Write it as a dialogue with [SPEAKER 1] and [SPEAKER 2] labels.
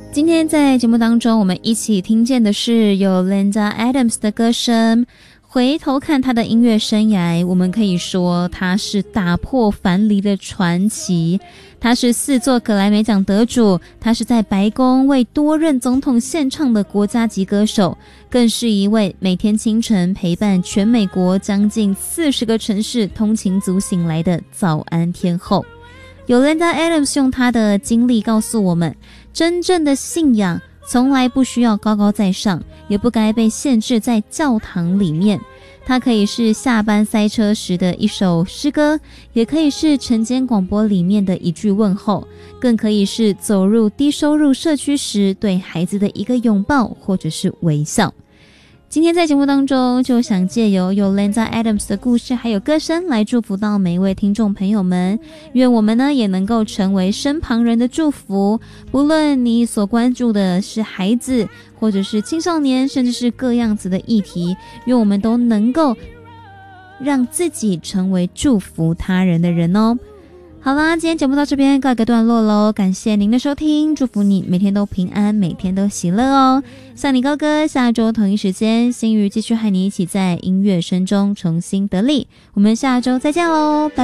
[SPEAKER 1] 今天在节目当中，我们一起听见的是由 Linda Adams 的歌声。回头看她的音乐生涯，我们可以说她是打破樊篱的传奇。她是4座格莱美奖得主，她是在白宫为多任总统献唱的国家级歌手，更是一位每天清晨陪伴全美国将近40个城市通勤族醒来的早安天后。有 Linda Adams 用她的经历告诉我们，真正的信仰从来不需要高高在上，也不该被限制在教堂里面。它可以是下班塞车时的一首诗歌，也可以是晨间广播里面的一句问候，更可以是走入低收入社区时对孩子的一个拥抱或者是微笑。今天在节目当中，就想借由Linda Adams 的故事还有歌声来祝福到每一位听众朋友们，愿我们呢也能够成为身旁人的祝福。不论你所关注的是孩子或者是青少年，甚至是各样子的议题，愿我们都能够让自己成为祝福他人的人哦。好啦，今天节目到这边告一个段落咯，感谢您的收听，祝福你每天都平安，每天都喜乐哦。向你高歌，下周同一时间，心瑜继续和你一起在音乐声中重新得力，我们下周再见咯，拜拜。